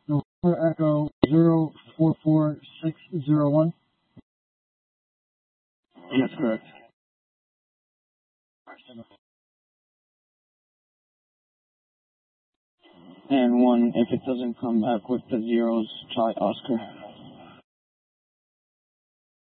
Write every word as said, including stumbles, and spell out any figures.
November Echo zero four four six zero one. Yes, correct. And one, if it doesn't come back with the zeros, try Oscar.